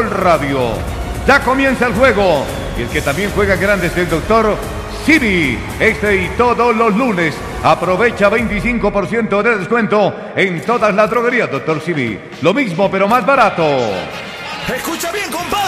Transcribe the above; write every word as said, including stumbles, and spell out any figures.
Gol Radio. Ya comienza el juego. Y el que también juega grande es el doctor Simi. Este y todos los lunes aprovecha veinticinco por ciento de descuento en todas las droguerías, doctor Simi. Lo mismo, pero más barato. Escucha bien,